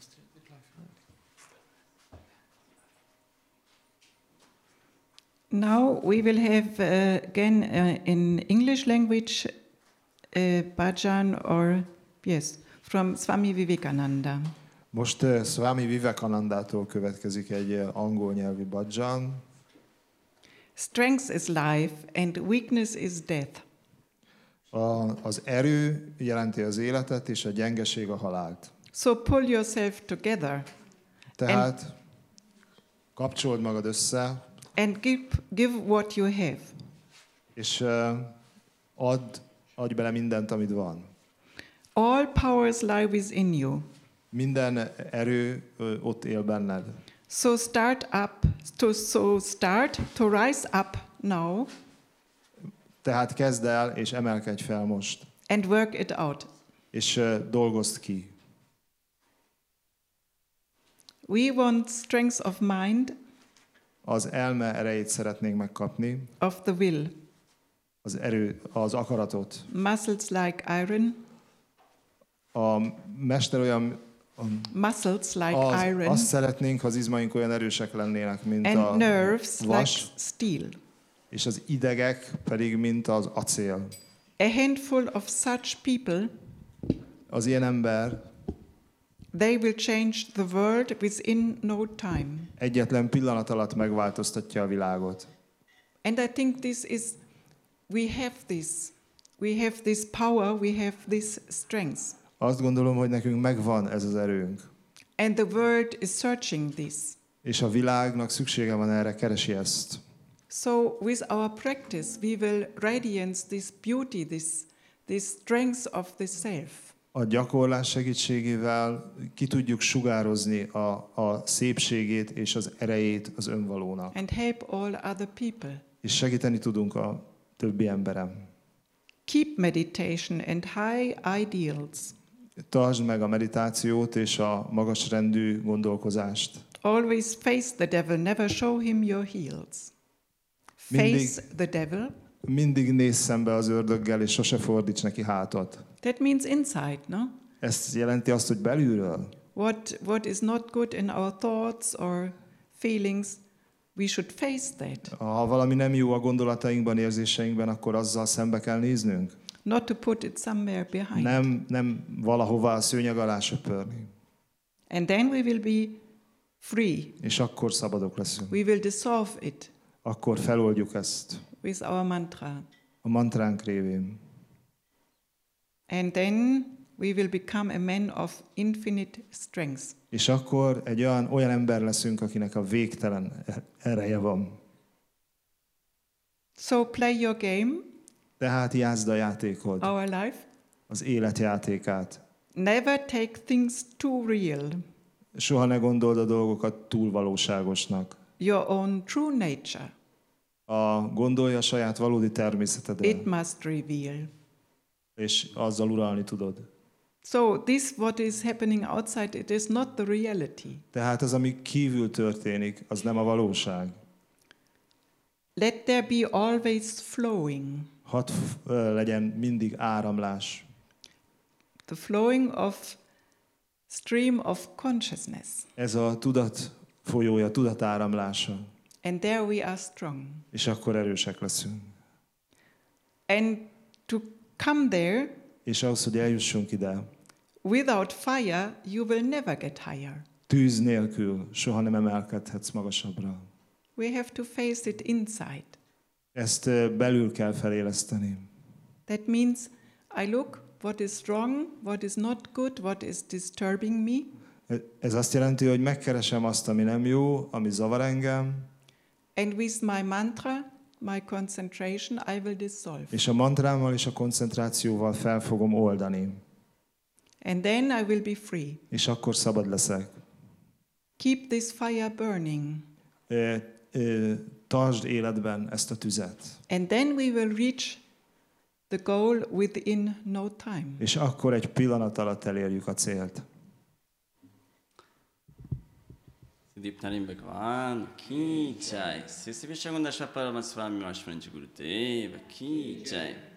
Now we will have again in English language bhajan from Swami Vivekananda. Most Swami Vivekanandától következik egy angol nyelvi bhajan. Strength is life and weakness is death. Az erő jelenti az életet, és a gyengeség a halált. So pull yourself together. Tehát kapcsold magad össze. And give what you have. És adj bele mindent, amit van. All powers lie within you. Minden erő ott él benned. So start to rise up now. Tehát kezd el és emelkedj fel most. And work it out. És dolgozd ki. We want strength of mind. Az elme erejét szeretnénk megkapni. Of the will. Az akaratot. Muscles like iron. A mester olyan muscles like iron. Azt szeretnénk, ha az izmaink olyan erősek lennének, mint and a nerves vas, like steel. És az idegek pedig, mint az acél. A handful of such people, az ilyen ember, they will change the world within no time. Egyetlen pillanat alatt megváltoztatja a világot. And I think we have this power, we have this strength. Azt gondolom, hogy nekünk megvan ez az erőnk. And the world is searching this. És a világnak szüksége van erre, keresi ezt. So with our practice we will radiance this beauty, this strength of the self. A gyakorlás segítségével ki tudjuk sugározni a szépségét és az erejét az önvalónak. And help all other people. És segíteni tudunk a többi emberem. Keep meditation and high ideals. Tartsd meg a meditációt és a magasrendű gondolkozást. Always face the devil, never show him your heels. Face the devil. Mindig nézz szembe az ördöggel, és sose fordíts neki hátat. That means inside, no? Ez jelenti azt, hogy belülről. What is not good in our thoughts or feelings, we should face that. Ha valami nem jó a gondolatainkban, érzéseinkben, akkor azzal szembe kell néznünk. Not to put it somewhere behind. Nem valahová a szőnyeg alá söpörni. And then we will be free. És akkor szabadok leszünk. We will dissolve it. Akkor feloldjuk ezt. With our mantra. A mantránk révén. And then we will become a man of infinite strength. És akkor egy olyan ember leszünk, akinek a végtelen ereje van. So play your game. Tehát játszd a játékod. Our life. Az életjátékát. Never take things too real. Soha ne gondold a dolgokat túl valóságosnak. Your own true nature. Gondolja a saját valódi természetedre. It must reveal. És azzal uralni tudod. So this what is happening outside, it is not the reality. Tehát az, ami kívül történik, az nem a valóság. Let there be always flowing. Hadd legyen mindig áramlás. The flowing of stream of consciousness. Ez a tudat folyója, tudatáramlása. And there we are strong. És akkor erősek leszünk. And to come there, és ahhoz, hogy eljussunk ide, without fire, you will never get higher. Tűz nélkül soha nem emelkedhetsz magasabbra. We have to face it inside. Ezt belül kell feléleszteni. That means I look what is wrong, what is not good, what is disturbing me. Ez azt jelenti, hogy megkeresem azt, ami nem jó, ami zavar engem. And with my mantra, my concentration, I will dissolve. És a mantrámmal és a koncentrációval fel fogom oldani. And then I will be free. És akkor szabad leszek. Keep this fire burning. Tartsd életben ezt a tüzet. And then we will reach the goal within no time. És akkor egy pillanat alatt elérjük a célt. Deepnarayan भगवान की जय। श्री श्री विश्वगुंदा Parama Swami Mahaswami Gurudev की जय।